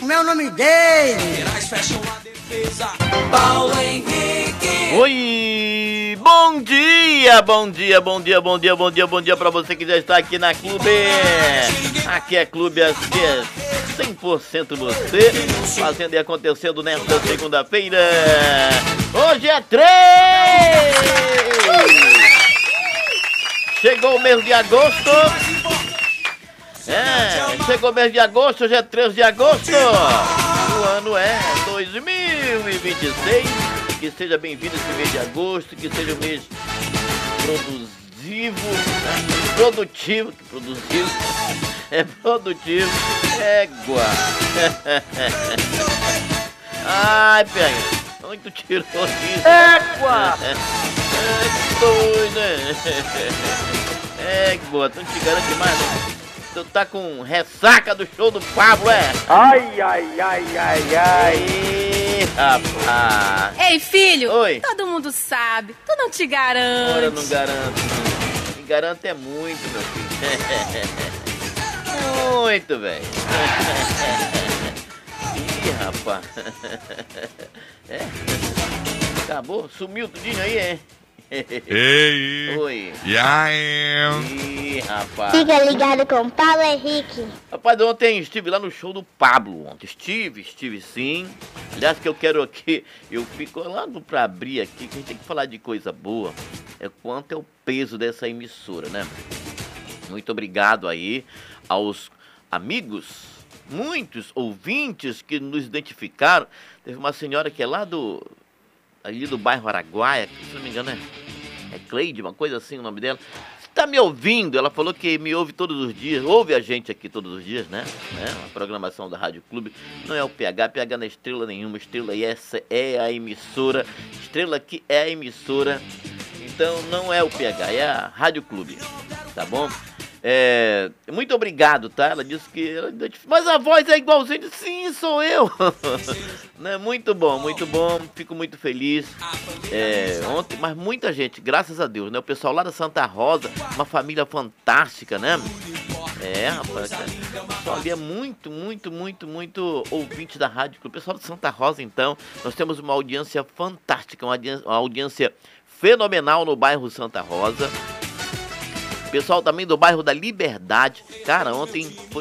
como é o nome dele? Paulo Henrique. Oi, bom dia, bom dia, bom dia, bom dia, bom dia, bom dia pra você que já está aqui na Clube. Aqui é Clube, aqui é 100% você, fazendo e acontecendo nesta segunda-feira. Hoje é 3! Chegou o mês de agosto. Chegou o mês de agosto, hoje é 13 de agosto. O ano é 2026. Que seja bem-vindo esse mês de agosto, que seja um mês produtivo, égua. Ai, pega, onde tu tirou isso? Égua! É doido, égua, tu não te garante mais, não. Tu tá com ressaca do show do Pablo, é? Ai, ai, ai, ai, ai. Ih, rapaz. Ei, filho! Oi. Todo mundo sabe, tu não te garante. Ora, não garanto. Me garanto é muito, meu filho. Muito, velho. Ih, rapaz. É? Acabou? Sumiu tudinho aí, é? Ei! Oi. E aí? Ih, rapaz. Fica ligado com o Paulo Henrique. Rapaz, ontem estive lá no show do Pablo. Ontem estive sim. Aliás, que eu quero aqui, eu fico lá pra abrir aqui, que a gente tem que falar de coisa boa. É quanto é o peso dessa emissora, né? Muito obrigado aí aos amigos, muitos ouvintes que nos identificaram. Teve uma senhora que é lá ali do bairro Araguaia, que, se não me engano é Cleide, uma coisa assim o nome dela. Você tá me ouvindo? Ela falou que me ouve todos os dias, ouve a gente aqui todos os dias, né? A programação da Rádio Clube. Não é o PH não é estrela nenhuma, estrela e essa é a emissora. Estrela aqui é a emissora, então não é o PH, é a Rádio Clube, tá bom? Muito obrigado, tá? Ela disse que... Mas a voz é igualzinha. Sim, sou eu. Né? Muito bom, fico muito feliz. Ontem, mas muita gente, graças a Deus, né? O pessoal lá da Santa Rosa, uma família fantástica, né? Rapaz, o pessoal ali é muito ouvinte da Rádio Clube. O pessoal de Santa Rosa, então, nós temos uma audiência fantástica, uma audiência fenomenal no bairro Santa Rosa. Pessoal também do bairro da Liberdade. Cara, ontem foi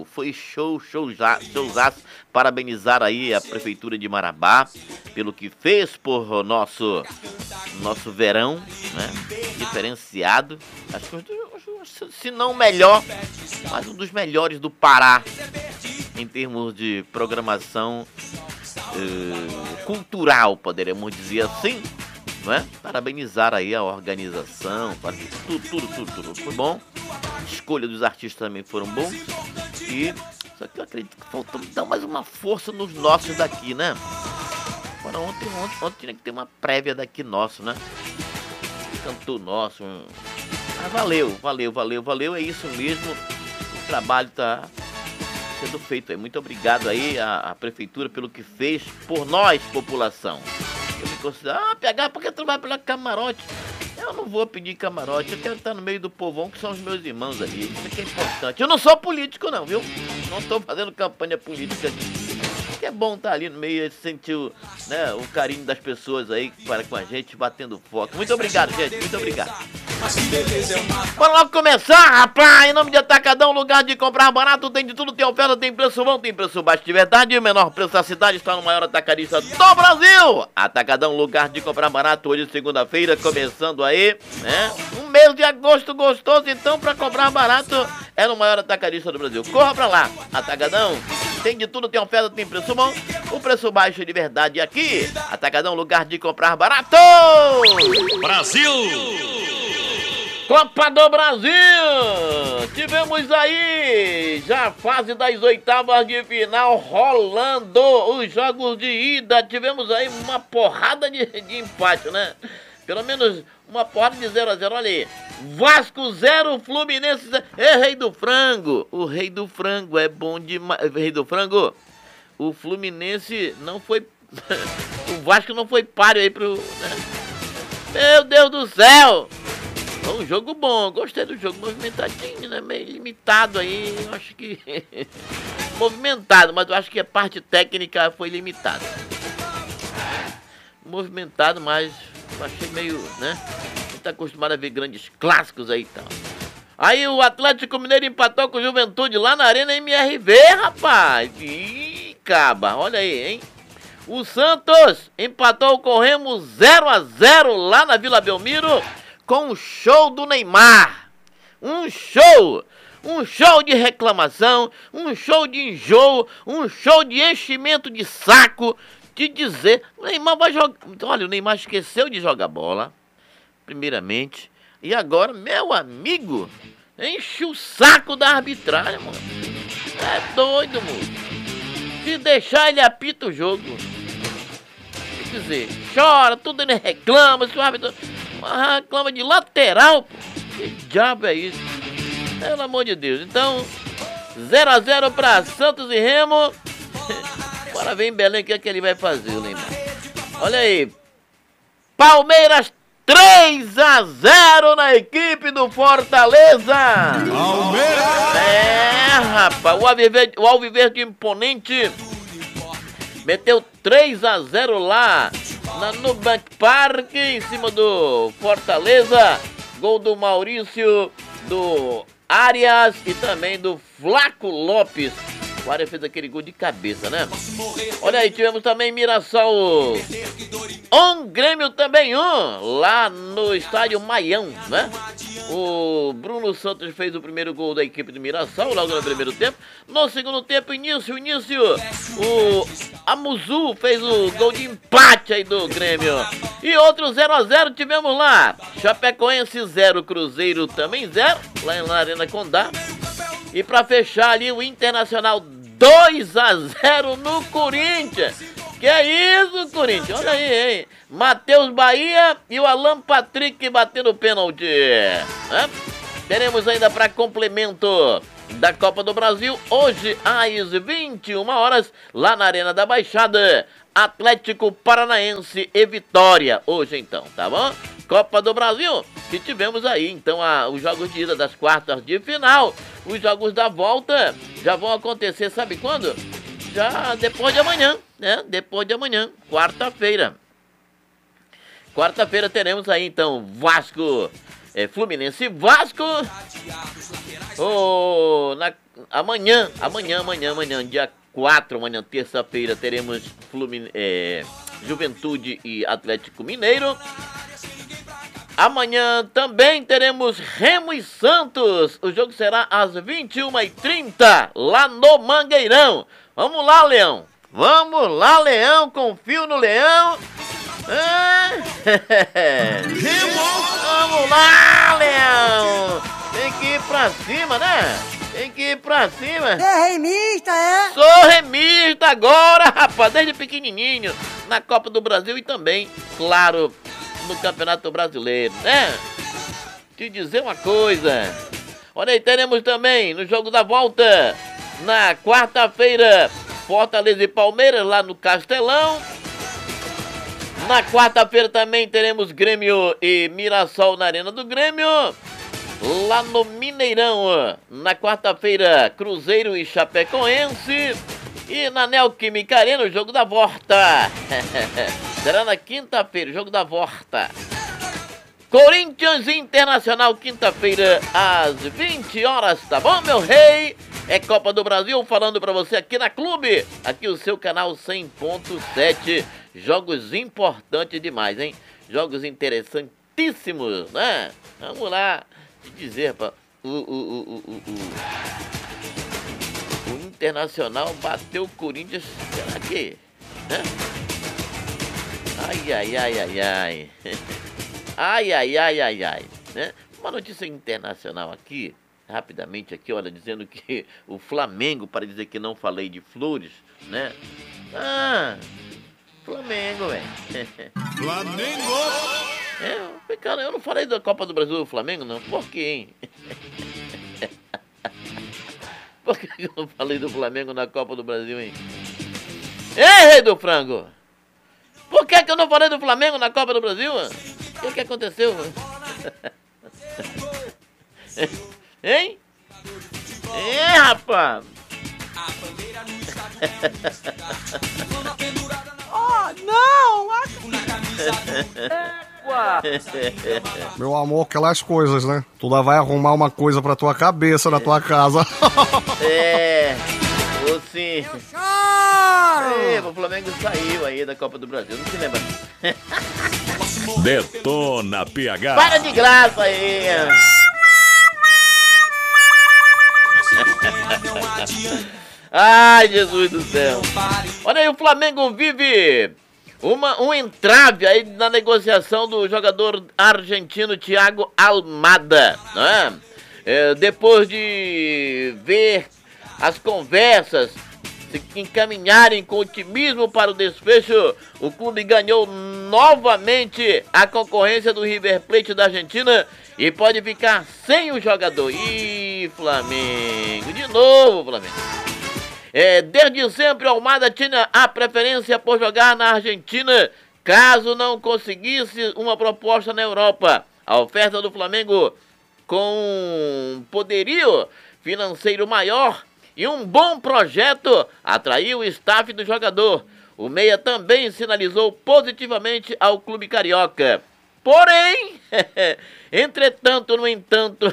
showzaço. Parabenizar aí a Prefeitura de Marabá pelo que fez por nosso verão, né? Diferenciado. Acho que, se não melhor, mas um dos melhores do Pará em termos de programação cultural, poderemos dizer assim. Não é? Parabenizar aí a organização, tudo foi bom. A escolha dos artistas também foram bons. Só que eu acredito que faltou dar mais uma força nos nossos daqui, né? Agora ontem tinha que ter uma prévia daqui nosso, né? Cantor nosso. Mas valeu, é isso mesmo. O trabalho tá sendo feito aí. Muito obrigado aí à Prefeitura pelo que fez por nós, população. Eu me considero, PH, por que tu vai pela camarote? Eu não vou pedir camarote, eu quero estar no meio do povão, que são os meus irmãos ali. Isso aqui é importante. Eu não sou político não, viu? Não estou fazendo campanha política aqui. É bom estar ali no meio e sentir o carinho das pessoas aí que param com a gente, batendo foto. Muito obrigado, gente, muito obrigado. Bora logo começar, rapaz. Em nome de Atacadão, lugar de comprar barato, tem de tudo, tem oferta, tem preço bom, tem preço baixo de verdade. O menor preço da cidade está no maior atacadista do Brasil. Atacadão, lugar de comprar barato, hoje segunda-feira, começando aí, né? Um mês de agosto gostoso, então, pra comprar barato é no maior atacadista do Brasil. Corra pra lá, Atacadão. Tem de tudo, tem oferta, tem preço bom. O preço baixo de verdade aqui. Atacadão, lugar de comprar barato. Brasil! Copa do Brasil! Tivemos aí já a fase das oitavas de final rolando. Os jogos de ida. Tivemos aí uma porrada de empate, né? Pelo menos uma porrada de 0-0. Olha aí. Vasco 0, Fluminense 0. Rei do Frango. O Rei do Frango é bom demais. Rei do Frango. O Fluminense não foi... o Vasco não foi páreo aí pro... né? Meu Deus do céu. Foi um jogo bom. Gostei do jogo. Movimentadinho, né? Meio limitado aí. Eu acho que... movimentado, mas eu acho que a parte técnica foi limitada. Movimentado, mas eu achei meio, né? A gente tá acostumado a ver grandes clássicos aí e tal. Aí o Atlético Mineiro empatou com o Juventude lá na Arena MRV, rapaz. Ih, caba, olha aí, hein? O Santos empatou com o Remo 0-0 lá na Vila Belmiro com um show do Neymar. Um show de reclamação, um show de enjoo, um show de enchimento de saco, de dizer, o Neymar vai jogar. Olha, o Neymar esqueceu de jogar bola, primeiramente, e agora, meu amigo, enche o saco da arbitragem, mano. É doido, mano. Se deixar, ele apita o jogo. Quer dizer, chora, tudo ele reclama, se o árbitro reclama de lateral, pô. Que diabo é isso? Pelo amor de Deus. Então, 0-0 para Santos e Remo. Bora ver em Belém o que é que ele vai fazer, Neymar. Olha aí. Palmeiras 3-0 na equipe do Fortaleza. Palmeiras! É, rapaz. O Alviverde imponente meteu 3-0 lá na Nubank Park, em cima do Fortaleza. Gol do Maurício, do Arias e também do Flaco Lopes. O Arias fez aquele gol de cabeça, né? Olha aí, tivemos também Mirassol 1, Grêmio também 1, lá no estádio Maião, né? O Bruno Santos fez o primeiro gol da equipe do Mirassol logo no primeiro tempo. No segundo tempo, início, o Amuzu fez o gol de empate aí do Grêmio. E outro 0-0 tivemos lá. Chapecoense 0, Cruzeiro também 0, lá na Arena Condá. E pra fechar ali, o Internacional 2-0 no Corinthians. Que é isso, Corinthians? Olha aí, hein? Matheus Bahia e o Alan Patrick batendo pênalti. Né? Teremos ainda para complemento da Copa do Brasil, hoje às 21 horas, lá na Arena da Baixada, Atlético Paranaense e Vitória. Hoje então, tá bom? Copa do Brasil, que tivemos aí então os jogos de ida das quartas de final. Os jogos da volta já vão acontecer, sabe quando? Já depois de amanhã, né? Depois de amanhã, quarta-feira. Quarta-feira teremos aí então Vasco, Fluminense e Vasco. Amanhã, dia 4, amanhã, terça-feira, teremos Juventude e Atlético Mineiro. Amanhã também teremos Remo e Santos. O jogo será às 21h30, lá no Mangueirão. Vamos lá, Leão. Vamos lá, Leão. Confio no Leão. Vamos lá, Leão. Tem que ir pra cima, né? Tem que ir pra cima. É remista, é? Sou remista agora, rapaz. Desde pequenininho. Na Copa do Brasil e também, claro, no Campeonato Brasileiro, né? Te dizer uma coisa. Olha aí, teremos também no jogo da volta, na quarta-feira, Fortaleza e Palmeiras lá no Castelão. Na quarta-feira também teremos Grêmio e Mirassol na Arena do Grêmio. Lá no Mineirão, na quarta-feira, Cruzeiro e Chapecoense. E na Neoquímica Arena, o jogo da volta. Será na quinta-feira, o jogo da volta. Corinthians Internacional, quinta-feira, às 20 horas, tá bom, meu rei? É Copa do Brasil, falando pra você aqui na Clube. Aqui o seu canal 100.7. Jogos importantes demais, hein? Jogos interessantíssimos, né? Vamos lá te dizer, rapaz. O Internacional bateu o Corinthians, será que? Né? Ai. Ai. Né? Uma notícia internacional aqui, rapidamente aqui, olha, dizendo que o Flamengo, para dizer que não falei de Flores, né? Flamengo, velho. Flamengo! Cara, eu não falei da Copa do Brasil do Flamengo, não. Por quê, hein? Por que eu não falei do Flamengo na Copa do Brasil, hein? Ei, rei do frango! Por que eu não falei do Flamengo na Copa do Brasil? O que aconteceu? Hein? Rapaz! Meu amor, aquelas coisas, né? Tu lá vai arrumar uma coisa pra tua cabeça na tua casa. Ou sim. O Flamengo saiu aí da Copa do Brasil, não se lembra. Detona PH. Para de graça aí. Ai, Jesus do céu. Olha aí, o Flamengo vive um entrave aí na negociação do jogador argentino Thiago Almada, né? Depois de ver as conversas se encaminharem com otimismo para o desfecho, o clube ganhou novamente a concorrência do River Plate da Argentina e pode ficar sem o jogador. Ih, Flamengo, de novo Flamengo. Desde sempre, Almada tinha a preferência por jogar na Argentina, caso não conseguisse uma proposta na Europa. A oferta do Flamengo, com poderio financeiro maior e um bom projeto, atraiu o staff do jogador. O meia também sinalizou positivamente ao clube carioca. Porém, entretanto e no entanto,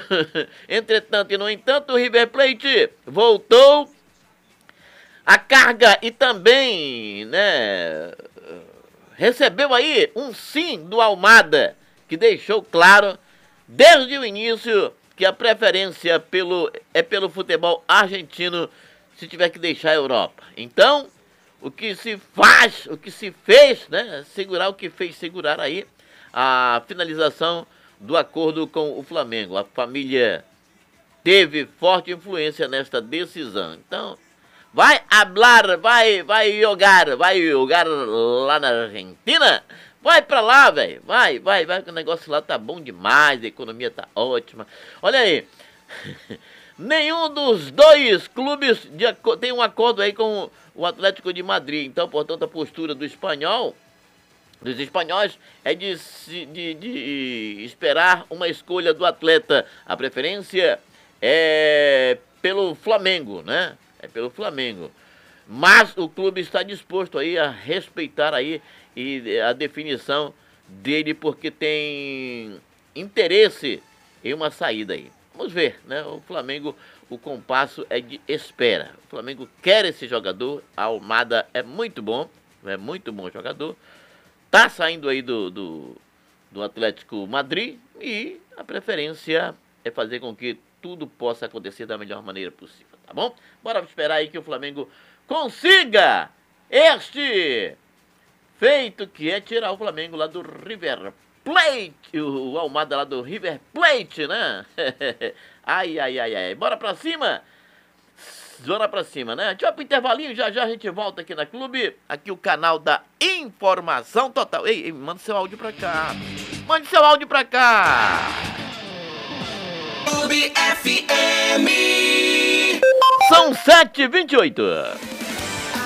o River Plate voltou a carga e também, né, recebeu aí um sim do Almada, que deixou claro desde o início que a preferência pelo futebol argentino se tiver que deixar a Europa. Então, o que se fez, né, segurar aí a finalização do acordo com o Flamengo. A família teve forte influência nesta decisão. Então, vai jogar lá na Argentina? Vai pra lá, velho. Vai, que o negócio lá tá bom demais, a economia tá ótima. Olha aí. Nenhum dos dois clubes tem um acordo aí com o Atlético de Madrid. Então, portanto, a postura dos espanhóis é de esperar uma escolha do atleta. A preferência é pelo Flamengo, né? É pelo Flamengo. Mas o clube está disposto aí a respeitar aí a definição dele, porque tem interesse em uma saída aí. Vamos ver, né? O Flamengo, o compasso é de espera. O Flamengo quer esse jogador. A Almada é muito bom jogador. Tá saindo aí do Atlético Madrid e a preferência é fazer com que tudo possa acontecer da melhor maneira possível, tá bom? Bora esperar aí que o Flamengo consiga este feito, que é tirar o Flamengo lá do River Plate, o Almada lá do River Plate, né? Ai. Bora pra cima, né? Deixa eu pro intervalinho, já a gente volta aqui na Clube, aqui o canal da informação total. Ei, manda seu áudio pra cá. Clube FM. São 7h28.